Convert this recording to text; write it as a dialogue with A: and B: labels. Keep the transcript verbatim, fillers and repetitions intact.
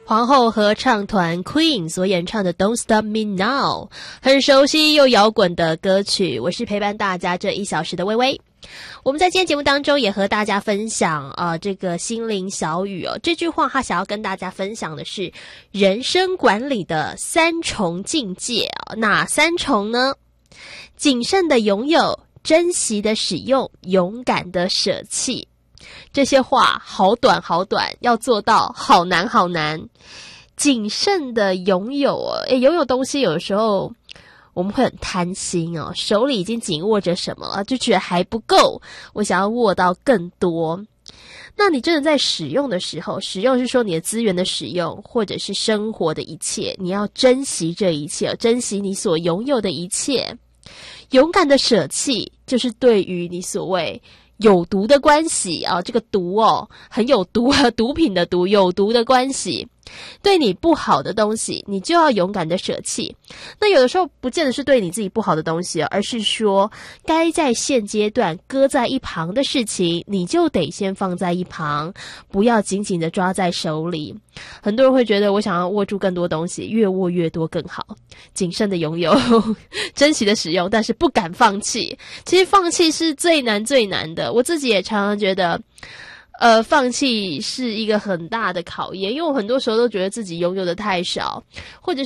A: 皇后合唱团 Queen 所演唱的 Don't Stop Me Now， 很熟悉又摇滚的歌曲。我是陪伴大家这一小时的微微。我们在今天节目当中也和大家分享啊、呃，这个心灵小语哦。这句话他想要跟大家分享的是人生管理的三重境界啊、哦。哪三重呢？谨慎的拥有，珍惜的使用，勇敢的舍弃。这些话好短好短，要做到好难好难。谨慎的拥有哦，诶，拥有东西有的时候我们会很贪心哦，手里已经紧握着什么了，就觉得还不够，我想要握到更多。那你真的在使用的时候，使用是说你的资源的使用，或者是生活的一切，你要珍惜这一切，珍惜你所拥有的一切。勇敢的舍弃，就是对于你所谓有毒的关系啊，这个毒哦，很有毒啊，毒品的毒，有毒的关系，对你不好的东西，你就要勇敢的舍弃。那有的时候不见得是对你自己不好的东西，而是说该在现阶段搁在一旁的事情，你就得先放在一旁，不要紧紧的抓在手里。很多人会觉得我想要握住更多东西，越握越多更好，谨慎的拥有，珍惜的使用，但是不敢放弃。其实放弃是最难最难的，我自己也常常觉得呃，放弃是一个很大的考验，因为我很多时候都觉得自己拥有的太少，或者